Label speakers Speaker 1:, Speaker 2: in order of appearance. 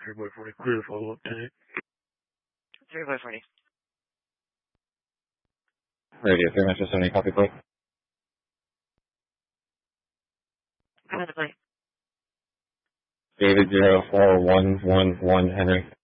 Speaker 1: 3 by 40, clear to follow up tank.
Speaker 2: 3 by 40.
Speaker 3: Radio 3 Metro 70, copy plate.
Speaker 2: Copy the plate.
Speaker 3: David 0411 Henry.